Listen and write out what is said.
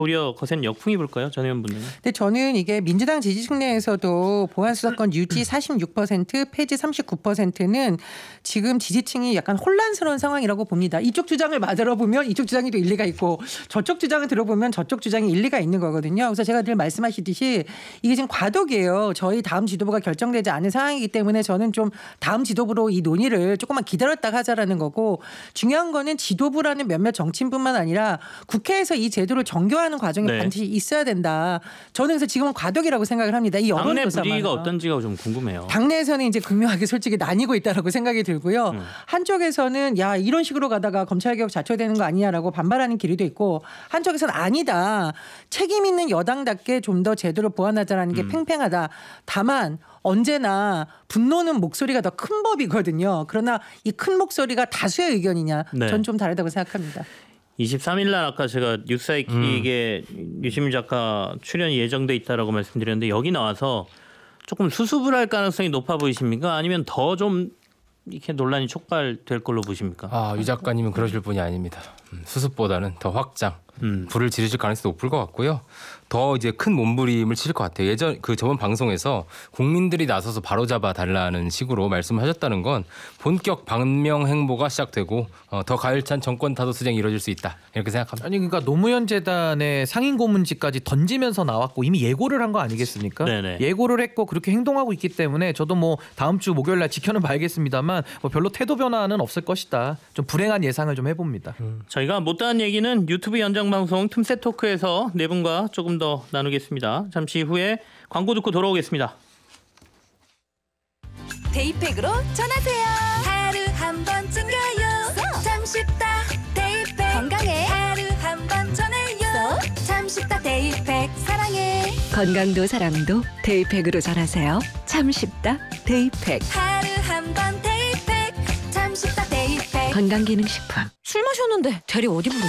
오히려 거센 역풍이 불까요? 전 의원분들은. 근데 저는 이게 민주당 지지층 내에서도 보안 수사권 유지 46%, 폐지 39%는 지금 지지층이 약간 혼란스러운 상황이라고 봅니다. 이쪽 주장을 들어보면 이쪽 주장이 또 일리가 있고 저쪽 주장을 들어보면 저쪽 주장이 일리가 있는 거거든요. 그래서 제가 늘 말씀하시듯이 이게 지금 과도기예요. 저희 다음 지도부가 결정되지 않은 상황이기 때문에 저는 좀 다음 지도부로 이 논의를 조금만 기다렸다가 하자라는 거고, 중요한 거는 지도부라는 몇몇 정치인뿐만 아니라 국회에서 이 제도를 정교화하는 과정이 네. 반드시 있어야 된다. 저는 그래서 지금은 과도기라고 생각을 합니다. 이 당내 여론조사만. 분위기가 어떤지가 좀 궁금해요. 당내에서는 이제 극명하게 솔직히 나뉘고 있다라고 생각이 들고요. 한쪽에서는 야 이런 식으로 가다가 검찰개혁 자초되는 거 아니냐라고 반발하는 길이도 있고, 한쪽에서는 아니다. 책임 있는 여당답게 좀 더 제도를 보완하자라는 게 팽팽하다. 다만 언제나 분노는 목소리가 더 큰 법이거든요. 그러나 이 큰 목소리가 다수의 의견이냐? 네. 전 좀 다르다고 생각합니다. 23일 날 아까 제가 뉴스사이킥에 유시민 작가 출연이 예정돼 있다라고 말씀드렸는데 여기 나와서 조금 수습을 할 가능성이 높아 보이십니까? 아니면 더 좀 이렇게 논란이 촉발될 걸로 보십니까? 유 작가님은 그러실 분이 아닙니다. 수습보다는 더 확장, 불을 지르실 가능성이 높을 것 같고요. 더 이제 큰 몸부림을 치실 것 같아요. 저번 방송에서 국민들이 나서서 바로잡아 달라는 식으로 말씀하셨다는 건 본격 방명 행보가 시작되고 더 가열찬 정권 타도 투쟁이 이루어질 수 있다, 이렇게 생각합니다. 아니 그러니까 노무현 재단의 상임 고문직까지 던지면서 나왔고 이미 예고를 한 거 아니겠습니까? 네네. 예고를 했고 그렇게 행동하고 있기 때문에 저도 뭐 다음 주 목요일 날 지켜는 봐야겠습니다만 뭐 별로 태도 변화는 없을 것이다. 좀 불행한 예상을 좀 해봅니다. 저희가 못다한 얘기는 유튜브 연장 방송 틈새 토크에서 네 분과 조금 더 나누겠습니다. 잠시 후에 광고 듣고 돌아오겠습니다. 데이팩으로 전하세요. 하루 한 번 챙겨요. 참 쉽다 데이팩. 건강에 하루 한 번 전해요. 참 쉽다 데이팩. 사랑해. 건강도 사랑도 데이팩으로 전하세요. 참 쉽다 데이팩. 하루 한 번 데이팩. 참 쉽다 데이팩. 건강기능식품. 술 마셨는데 대리 어디 부르지?